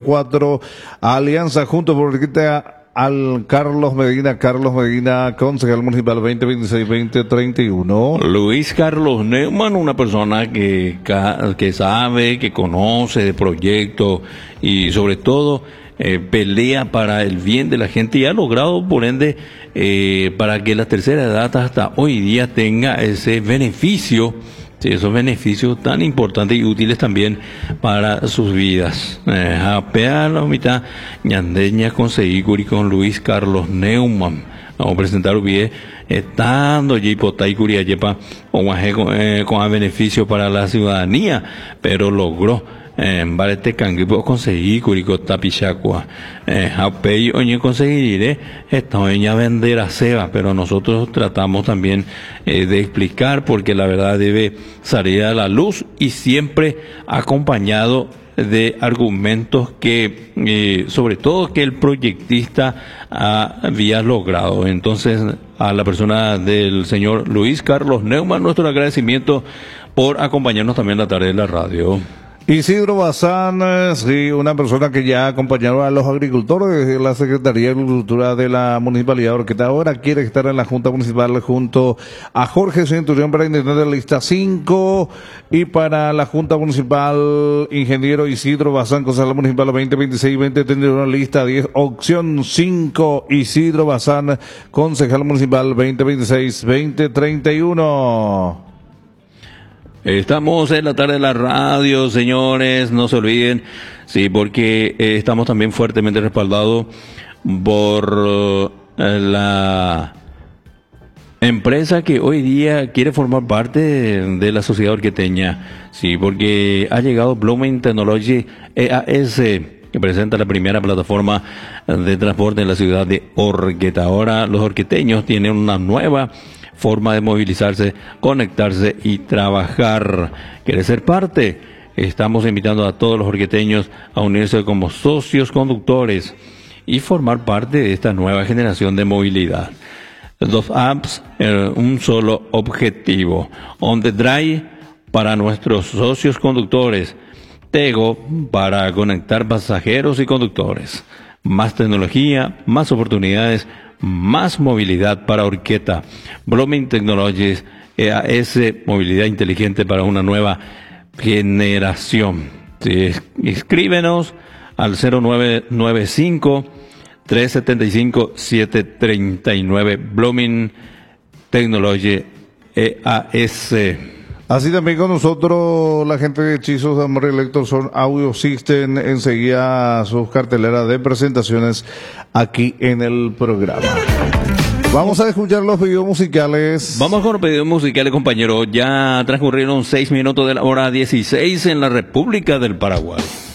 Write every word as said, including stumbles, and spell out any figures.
cuatro, Alianza Juntos por Orquídea al Carlos Medina, Carlos Medina, concejal municipal veinte veintiséis veinte treinta y uno. Luis Carlos Neumann, una persona que, que sabe, que conoce de proyectos y sobre todo eh, pelea para el bien de la gente y ha logrado, por ende, eh, para que la tercera edad hasta hoy día tenga ese beneficio. Sí, esos beneficios tan importantes y útiles también para sus vidas. Eh, a la mitad, ñandeña con Seicuri con Luis Carlos Neumann. Vamos a presentar un video estando allí potay curiayepa con eh, con beneficio para la ciudadanía, pero logró en barete canguipo conseguir curico tapichacua eh apey oñe conseguiré esta oña vender a ceba, pero nosotros tratamos también eh, de explicar porque la verdad debe salir a la luz y siempre acompañado de argumentos que eh, sobre todo que el proyectista había logrado. Entonces a la persona del señor Luis Carlos Neumann nuestro agradecimiento por acompañarnos también la tarde de la radio. Isidro Bazán, sí, una persona que ya acompañaba a los agricultores de la Secretaría de Agricultura de la Municipalidad de Orquídea, ahora quiere estar en la Junta Municipal junto a Jorge Centurión para intentar la lista cinco y para la Junta Municipal, ingeniero Isidro Bazán, concejal municipal veinte veintiséis veinte treinta y uno, lista diez, opción cinco, Isidro Bazán, concejal municipal veinte veintiséis veinte treinta y uno. Estamos en la tarde de la radio, señores, no se olviden, sí, porque eh, estamos también fuertemente respaldados por uh, la empresa que hoy día quiere formar parte de, de la sociedad orqueteña, sí, porque ha llegado Blooming Technology E A S, que presenta la primera plataforma de transporte en la ciudad de Orqueta. Ahora los orqueteños tienen una nueva forma de movilizarse, conectarse y trabajar. ¿Quieres ser parte? Estamos invitando a todos los orqueteños a unirse como socios conductores y formar parte de esta nueva generación de movilidad. Dos apps, eh, un solo objetivo. On the Drive para nuestros socios conductores. Tego para conectar pasajeros y conductores. Más tecnología, más oportunidades, más movilidad para Orqueta. Blooming Technologies E A S, movilidad inteligente para una nueva generación. Sí, escríbenos al cero nueve nueve cinco, tres siete cinco, siete tres nueve. Blooming Technology E A S. Así también con nosotros la gente de Hechizos de Amor Electro Son Audio System, enseguida sus carteleras de presentaciones aquí en el programa. Vamos a escuchar los pedidos musicales. Vamos con los pedidos musicales, compañeros. Ya transcurrieron seis minutos de la hora dieciséis en la República del Paraguay.